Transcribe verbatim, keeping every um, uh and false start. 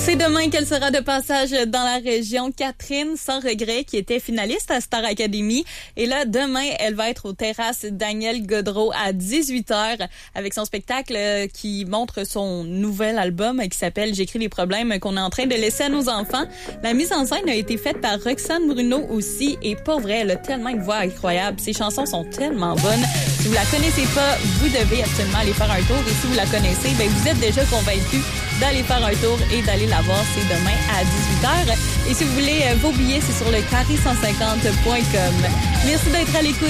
C'est demain qu'elle sera de passage dans la région. Catherine Sans Regret, qui était finaliste à Star Academy. Et là, demain, elle va être aux terrasses Daniel Godreau à dix-huit heures avec son spectacle qui montre son nouvel album qui s'appelle « J'écris les problèmes » qu'on est en train de laisser à nos enfants. La mise en scène a été faite par Roxane Bruno aussi. Et pour vrai, elle a tellement une voix incroyable. Ses chansons sont tellement bonnes. Si vous la connaissez pas, vous devez absolument aller faire un tour. Et si vous la connaissez, ben vous êtes déjà convaincu d'aller faire un tour et d'aller la voir. C'est demain à dix-huit heures. Et si vous voulez vos billets, c'est sur le carré cent cinquante point com. Merci d'être à l'écoute.